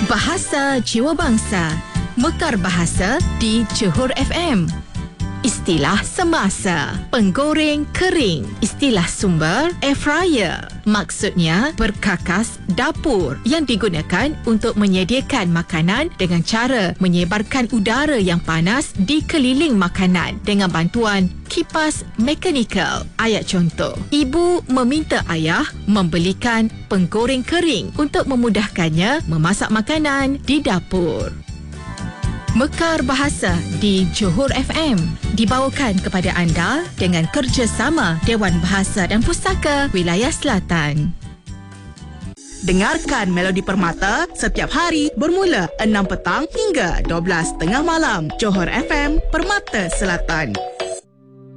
Bahasa Jiwa Bangsa. Mekar bahasa di Johor FM. Istilah semasa, penggoreng kering. Istilah sumber, air fryer. Maksudnya, berkakas dapur yang digunakan untuk menyediakan makanan dengan cara menyebarkan udara yang panas di keliling makanan dengan bantuan kipas mekanikal. Ayat contoh, ibu meminta ayah membelikan penggoreng kering untuk memudahkannya memasak makanan di dapur. Mekar Bahasa di Johor FM dibawakan kepada anda dengan kerjasama Dewan Bahasa dan Pustaka Wilayah Selatan. Dengarkan Melodi Permata setiap hari bermula 6 petang hingga 12 tengah malam. Johor FM, Permata Selatan.